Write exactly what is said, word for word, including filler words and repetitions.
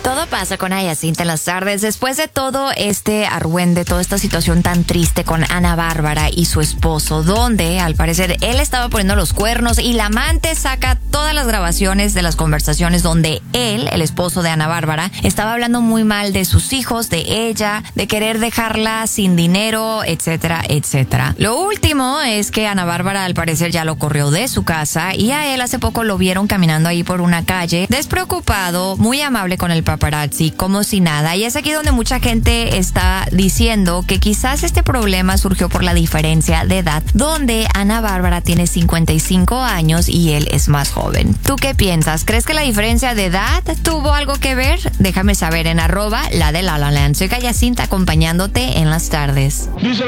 Todo pasa con Ayacinta en las tardes. Después de todo este argüende, toda esta situación tan triste con Ana Bárbara y su esposo, donde al parecer él estaba poniendo los cuernos y la amante saca todas las grabaciones de las conversaciones donde él, el esposo de Ana Bárbara, estaba hablando muy mal de sus hijos, de ella, de querer dejarla sin dinero, etcétera, etcétera. Lo último es que Ana Bárbara al parecer ya lo corrió de su casa y a él hace poco lo vieron caminando ahí por una calle, despreocupado, muy amable con el paparazzi, como si nada. Y es aquí donde mucha gente está diciendo que quizás este problema surgió por la diferencia de edad, donde Ana Bárbara tiene cincuenta y cinco años y él es más joven. ¿Tú qué piensas? ¿Crees que la diferencia de edad tuvo algo que ver? Déjame saber en arroba la de La La Land. Soy Ayacinta acompañándote en las tardes.